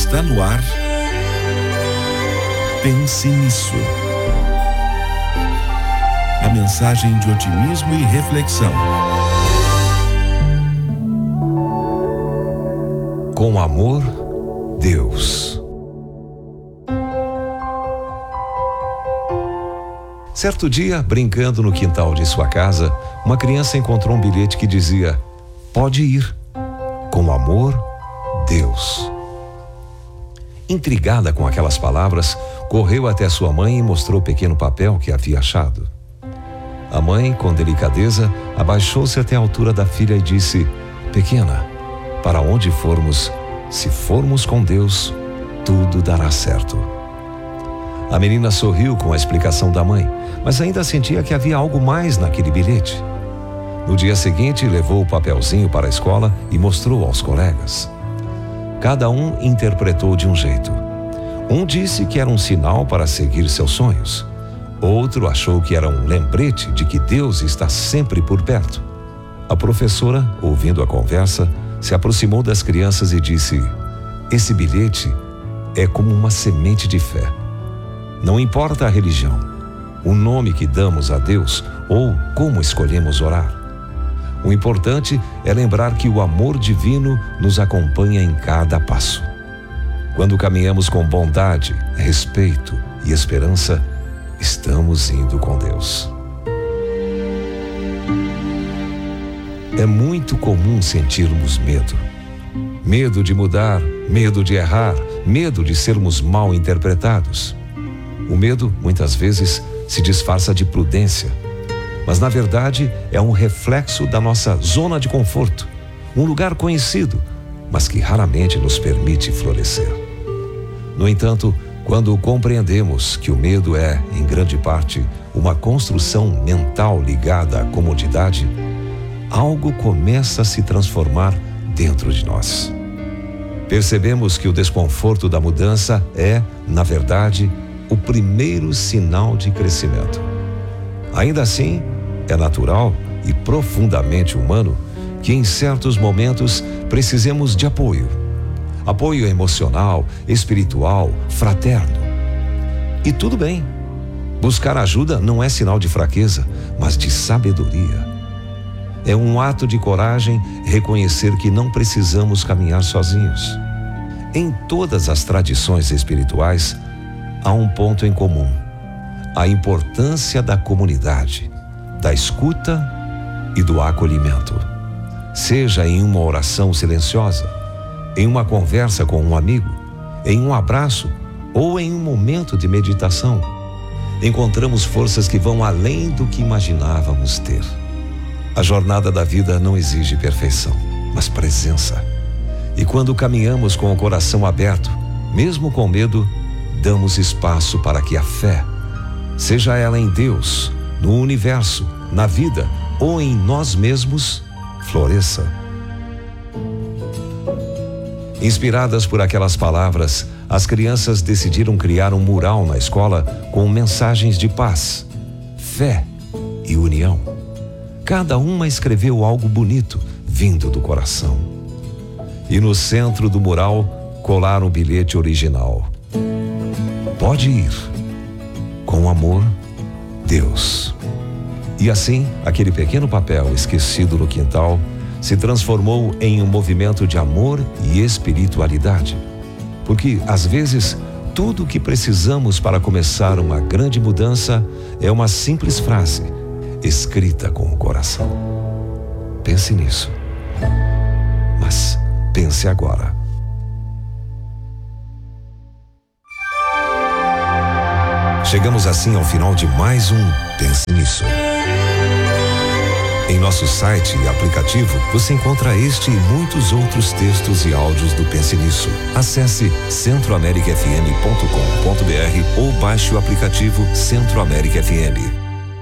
Está no ar. Pense nisso. A mensagem de otimismo e reflexão. Com amor, Deus. Certo dia, brincando no quintal de sua casa, uma criança encontrou um bilhete que dizia: "Pode ir. Com amor, Deus." Intrigada com aquelas palavras, correu até sua mãe e mostrou o pequeno papel que havia achado. A mãe, com delicadeza, abaixou-se até a altura da filha e disse: "Pequena, para onde formos, se formos com Deus, tudo dará certo." A menina sorriu com a explicação da mãe, mas ainda sentia que havia algo mais naquele bilhete. No dia seguinte, levou o papelzinho para a escola e mostrou aos colegas. Cada um interpretou de um jeito. Um disse que era um sinal para seguir seus sonhos. Outro achou que era um lembrete de que Deus está sempre por perto. A professora, ouvindo a conversa, se aproximou das crianças e disse: "Esse bilhete é como uma semente de fé. Não importa a religião, o nome que damos a Deus ou como escolhemos orar. O importante é lembrar que o amor divino nos acompanha em cada passo. Quando caminhamos com bondade, respeito e esperança, estamos indo com Deus." É muito comum sentirmos medo. Medo de mudar, medo de errar, medo de sermos mal interpretados. O medo, muitas vezes, se disfarça de prudência, mas na verdade é um reflexo da nossa zona de conforto, um lugar conhecido, mas que raramente nos permite florescer. No entanto, quando compreendemos que o medo é, em grande parte, uma construção mental ligada à comodidade, algo começa a se transformar dentro de nós. Percebemos que o desconforto da mudança é, na verdade, o primeiro sinal de crescimento. Ainda assim, é natural e profundamente humano que em certos momentos precisemos de apoio. Apoio emocional, espiritual, fraterno. E tudo bem. Buscar ajuda não é sinal de fraqueza, mas de sabedoria. É um ato de coragem reconhecer que não precisamos caminhar sozinhos. Em todas as tradições espirituais, há um ponto em comum: a importância da comunidade, da escuta e do acolhimento. Seja em uma oração silenciosa, em uma conversa com um amigo, em um abraço ou em um momento de meditação, encontramos forças que vão além do que imaginávamos ter. A jornada da vida não exige perfeição, mas presença. E quando caminhamos com o coração aberto, mesmo com medo, damos espaço para que a fé, seja ela em Deus, no universo, na vida ou em nós mesmos, floresça. Inspiradas por aquelas palavras, as crianças decidiram criar um mural na escola com mensagens de paz, fé e união. Cada uma escreveu algo bonito, vindo do coração. E no centro do mural, colaram o bilhete original: "Pode ir. Com amor, Deus." E assim, aquele pequeno papel esquecido no quintal se transformou em um movimento de amor e espiritualidade. Porque, às vezes, tudo o que precisamos para começar uma grande mudança é uma simples frase, escrita com o coração. Pense nisso. Mas pense agora. Chegamos assim ao final de mais um Pense Nisso. Em nosso site e aplicativo, você encontra este e muitos outros textos e áudios do Pense Nisso. Acesse centroamericafm.com.br ou baixe o aplicativo Centro América FM.